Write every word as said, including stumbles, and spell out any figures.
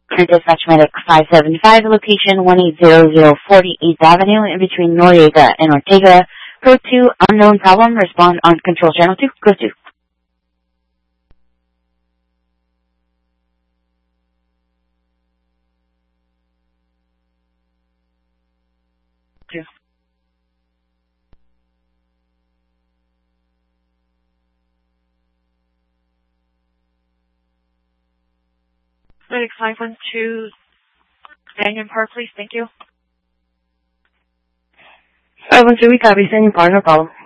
Dispatch Medic five seven five, location one eight zero zero forty-eighth Avenue, in between Noriega and Ortega. Code two, unknown problem. Respond on control channel two. Code two. Two. Medic five one two, Banyan Park, please. Thank you. five one two, we copy. Banyan Park, no problem.